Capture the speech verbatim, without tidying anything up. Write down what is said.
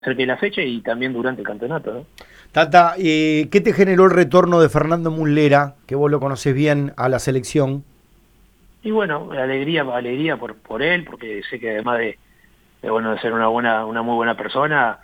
cerca de la fecha y también durante el campeonato, ¿no? Tata, eh, ¿qué te generó el retorno de Fernando Muslera, que vos lo conocés bien, a la selección? Y bueno, alegría, alegría por, por él, porque sé que además de, de, bueno, de ser una buena, una muy buena persona,